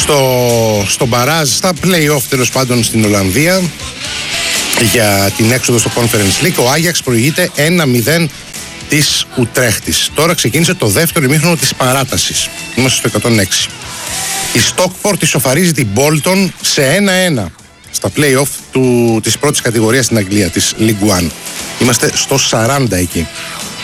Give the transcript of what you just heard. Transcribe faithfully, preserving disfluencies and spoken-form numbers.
στο, στο μπαράζ, στα play-off τέλος πάντων στην Ολλανδία για την έξοδο στο Conference League. Ο Άγιαξ προηγείται ένα μηδέν της Ουτρέχτης. Τώρα ξεκίνησε το δεύτερο ημίχρονο της παράτασης. Είμαστε στο εκατόν έξι. Η Stockport ισοφαρίζει την Bolton σε ένα ένα στα play-off του, της πρώτης κατηγορίας στην Αγγλία, της League One. Είμαστε στο σαράντα εκεί.